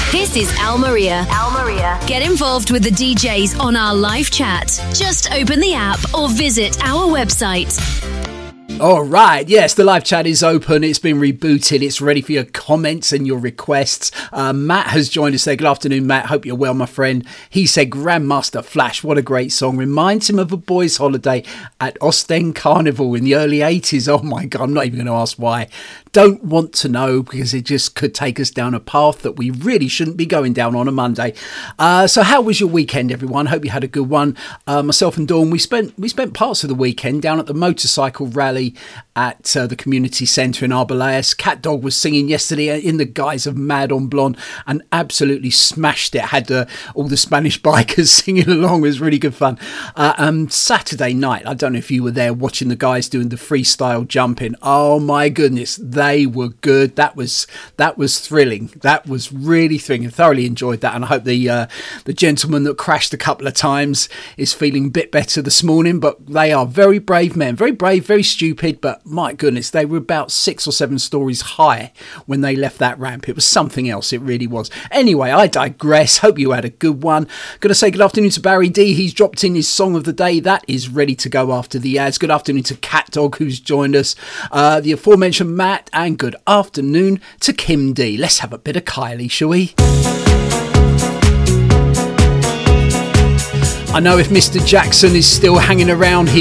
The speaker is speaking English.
This is Al Maria. Al Maria. Get involved with the DJs on our live chat. Just open the app or visit our website. All right, yes, the live chat is open. It's been rebooted. It's ready for your comments and your requests. Matt has joined us there. Good afternoon, Matt. Hope you're well, my friend. He said Grandmaster Flash, what a great song. Reminds him of a boys' holiday at Ostend Carnival in the early 80s. Oh my God, I'm not even going to ask why. Don't want to know, because it just could take us down a path that we really shouldn't be going down on a Monday. So how was your weekend, everyone? Hope you had a good one. Myself and Dawn, we spent parts of the weekend down at the motorcycle rally at the community centre in Arbelayes. Cat Dog was singing yesterday in the guise of Mad on Blonde and absolutely smashed it. Had all the Spanish bikers singing along. It was really good fun. Saturday night, I don't know if you were there watching the guys doing the freestyle jumping. Oh my goodness, they were good. That was thrilling. That was really thrilling. Thoroughly enjoyed that, and I hope the gentleman that crashed a couple of times is feeling a bit better this morning. But they are very brave men, very brave, very stupid, but my goodness, they were about 6 or 7 stories high when they left that ramp. It was something else, it really was. Anyway, I digress. Hope you had a good one. Gonna say good afternoon to Barry D. He's dropped in his song of the day. That is ready to go after the ads. Good afternoon to Cat Dog, who's joined us, the aforementioned Matt, and good afternoon to Kim D. Let's have a bit of Kylie, shall we? I know if Mr. Jackson is still hanging around, he